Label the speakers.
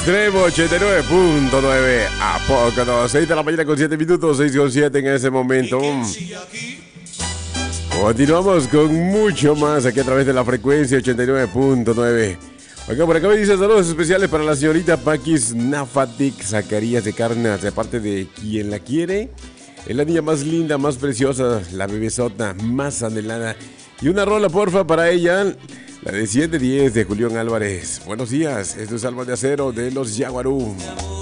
Speaker 1: Extremo 89.9. ¿A poco no? 6 de la mañana con 7 minutos, 6 con 7 en ese momento. Continuamos con mucho más aquí a través de la frecuencia 89.9. Oiga, por acá me dice saludos especiales para la señorita Paquis Nafatic Zacarías de Carnas, de parte de quien la quiere. Es la niña más linda, más preciosa, la bebesota más anhelada. Y una rola, porfa, para ella, la de 710 de Julián Álvarez. Buenos días, esto es Almas de Acero de los Yaguarú.